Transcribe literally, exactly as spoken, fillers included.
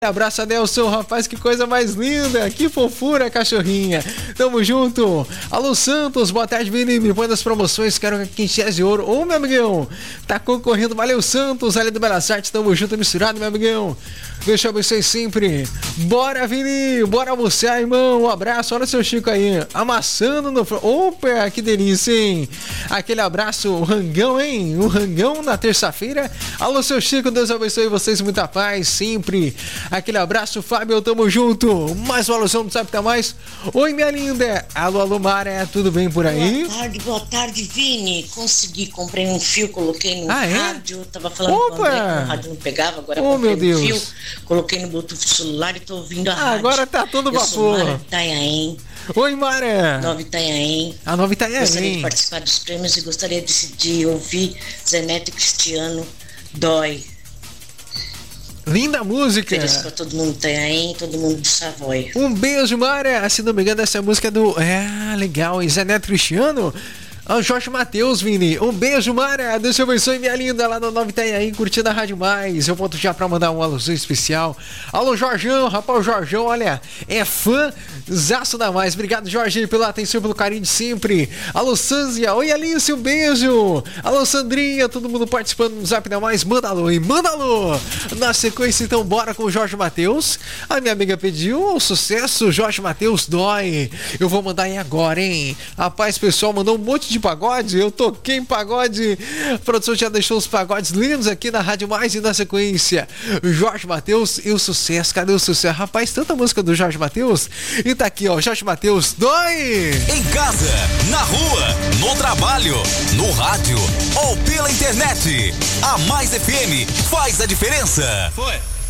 Abraço, Adelson, rapaz, que coisa mais linda, que fofura, cachorrinha. Tamo junto. Alô, Santos, boa tarde, Vini, me põe das promoções, quero quinhentos de ouro. Ô, meu amigão, tá concorrendo, valeu, Santos, ali do Belas Artes, tamo junto, misturado, meu amigão. Deixa eu abençoe sempre. Bora, Vini, bora almoçar, irmão, um abraço, olha o seu Chico aí, amassando no... Opa, que delícia, hein? Aquele abraço, o rangão, hein? O rangão na terça-feira. Alô, seu Chico, Deus abençoe vocês, muita paz, sempre. Aquele abraço, Fábio, tamo junto. Mais uma alusão do Sabe Tá Mais. Oi, minha linda. Alô, alô, Mara, tudo bem por aí? Boa tarde, boa tarde, Vini. Consegui, comprei um fio, coloquei no ah, rádio. É? Tava falando Opa! com o André que o rádio não pegava, agora oh, comprei meu um Deus. fio, coloquei no Bluetooth celular e tô ouvindo a ah, rádio. Agora tá todo vapor. Eu sou Mara Itanhaém. Oi, Mara. Nova Itanhaém. A Nova Itanhaém. Gostaria de participar dos prêmios e gostaria de, de ouvir Zeneto e Cristiano, Dói. Linda música. Ofereço pra todo mundo Itanhaém, todo mundo de Savoia. Um beijo, Mara. Se não me engano, essa música é do... É, legal. E Zeneto Cristiano... O Jorge Matheus, Vini. Um beijo, Mara. Deus te abençoe, minha linda, lá no Nova Itanhaém, curtindo a Rádio Mais. Eu volto já pra mandar um alusão especial. Alô, Jorjão, rapaz, o Jorjão, olha, é fãzaço da Mais. Obrigado, Jorge, pela atenção, pelo carinho de sempre. Alô, Sanzia. Oi, Alice, um beijo. Alô, Sandrinha, todo mundo participando no Zap da Mais. Manda alô e manda alô. Na sequência, então, bora com o Jorge Matheus. A minha amiga pediu, sucesso, Jorge Matheus, Dói. Eu vou mandar aí agora, hein. Rapaz, pessoal, mandou um monte de pagode, eu toquei em pagode. A produção já deixou os pagodes lindos aqui na Rádio Mais e na sequência Jorge Matheus e o sucesso. Cadê o sucesso? Rapaz, tanta música do Jorge Matheus. E tá aqui, ó, Jorge Matheus, Dói! Em casa, na rua, no trabalho, no rádio ou pela internet. A Mais F M faz a diferença. Foi.